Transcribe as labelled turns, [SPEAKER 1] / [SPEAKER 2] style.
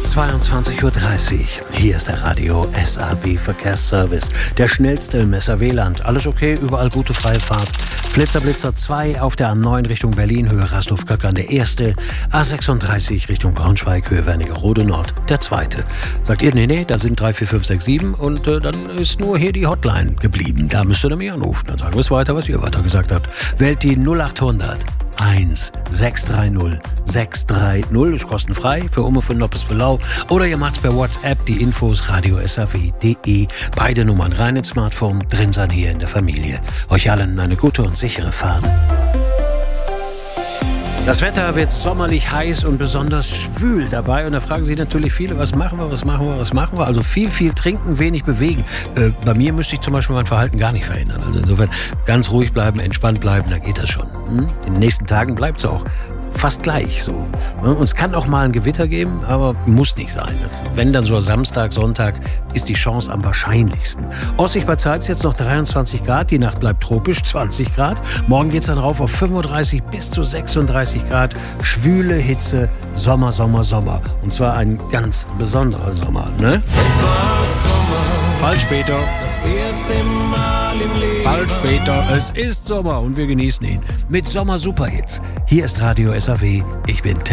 [SPEAKER 1] 22:30 Uhr. Hier ist der Radio SAW Verkehrsservice. Der schnellste im SAW-Land. Alles okay, überall gute freie Fahrt. Flitzer 2 auf der A9 Richtung Berlin, Höhe Rasthof-Köckern der erste. A36 Richtung Braunschweig, Höhe Wernigerode Nord der zweite. Sagt ihr, nee, da sind 3, 4, 5, 6, 7 und dann ist nur hier die Hotline geblieben. Da müsst ihr mich anrufen. Dann sagen wir es weiter, was ihr weiter gesagt habt. Wählt die 0800 1 630 630, ist kostenfrei für Umme, für Noppes, für Lau. Oder ihr macht's per WhatsApp, die Infos radio-saw.de. Beide Nummern rein ins Smartphone, drin sein hier in der Familie. Euch allen eine gute und sichere Fahrt. Das Wetter wird sommerlich heiß und besonders schwül dabei. Und da fragen sich natürlich viele, was machen wir? Also viel trinken, wenig bewegen. Bei mir müsste ich zum Beispiel mein Verhalten gar nicht verändern. Also insofern ganz ruhig bleiben, entspannt bleiben, da geht das schon. In den nächsten Tagen bleibt es auch fast gleich so. Und es kann auch mal ein Gewitter geben, aber muss nicht sein. Wenn dann so Samstag, Sonntag ist die Chance am wahrscheinlichsten. Ostlich bei Zeitz jetzt noch 23 Grad, die Nacht bleibt tropisch, 20 Grad. Morgen geht es dann rauf auf 35 bis zu 36 Grad. Schwüle Hitze, Sommer. Und zwar ein ganz besonderer Sommer, ne? Falsch, Peter.
[SPEAKER 2] Das erste Mal im Leben.
[SPEAKER 1] Falsch, Peter. Es ist Sommer und wir genießen ihn mit Sommer-Superhits. Hier ist Radio SAW. Ich bin